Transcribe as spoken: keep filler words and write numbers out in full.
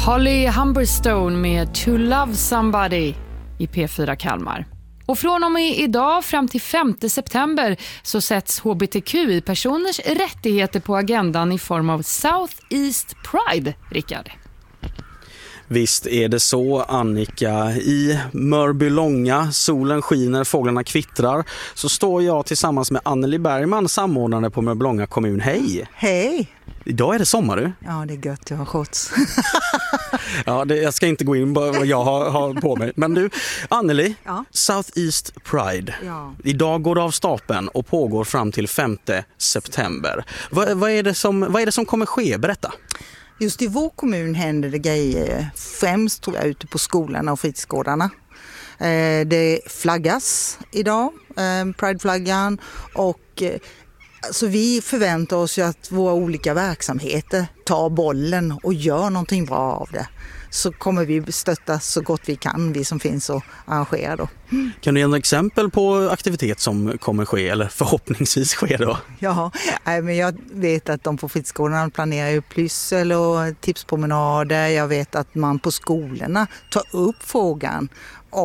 Holly Humberstone med To Love Somebody i P fyra Kalmar. Och från och med idag fram till femte september så sätts H B T Q I-personers rättigheter på agendan i form av South East Pride, Rickard. Visst är det så, Annika. I Mörbylånga, solen skiner, fåglarna kvittrar, så står jag tillsammans med Anneli Bergman, samordnare på Mörbylånga kommun. Hej! Hej! Idag är det sommar, du. Ja, det är gött, jag har shorts. Ja, det, jag ska inte gå in på vad jag har, har på mig. Men du, Anneli, ja. South East Pride. Ja. Idag går det av stapeln och pågår fram till femte september. Vad, vad, är det som, vad är det som kommer ske? Berätta. Just i vår kommun händer det grejer, främst tror jag ute på skolorna och fritidsgårdarna. Eh, det flaggas idag, eh, Pride-flaggan, och eh, så vi förväntar oss ju att våra olika verksamheter tar bollen och gör någonting bra av det. Så kommer vi stötta så gott vi kan, vi som finns och arrangerar då. Kan du ge några exempel på aktivitet som kommer ske, eller förhoppningsvis ske då? Ja, men jag vet att de på fritidsgårdarna planerar ju plyssel och tipspromenader. Jag vet att man på skolorna tar upp frågan